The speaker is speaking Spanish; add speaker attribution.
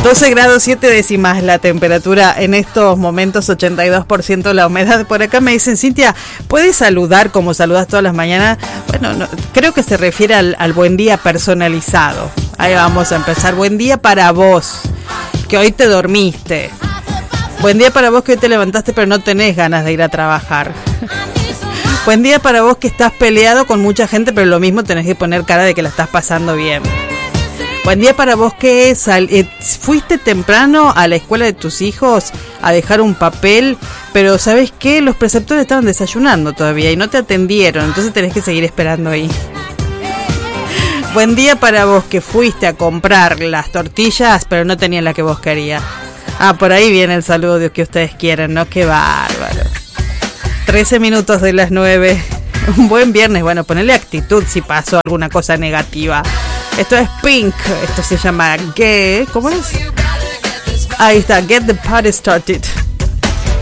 Speaker 1: 12 grados 7 décimas la temperatura en estos momentos, 82% la humedad. Por acá me dicen, Cintia, ¿puedes saludar como saludas todas las mañanas? Bueno, no, creo que se refiere al buen día personalizado. Ahí vamos a empezar. Buen día para vos, que hoy te dormiste. Buen día para vos que hoy te levantaste pero no tenés ganas de ir a trabajar. Buen día para vos que estás peleado con mucha gente pero lo mismo tenés que poner cara de que la estás pasando bien. Buen día para vos que fuiste temprano a la escuela de tus hijos a dejar un papel, pero ¿sabes qué? Los preceptores estaban desayunando todavía y no te atendieron, entonces tenés que seguir esperando ahí. Buen día para vos que fuiste a comprar las tortillas, pero no tenían la que vos querías. Ah, por ahí viene el saludo de que ustedes quieren, ¿no? ¡Qué bárbaro! 13 minutos de las 9. Un buen viernes. Bueno, ponele actitud si pasó alguna cosa negativa. Esto es Pink. Esto se llama ¿Qué? ¿Cómo es? Ahí está. Get the party started.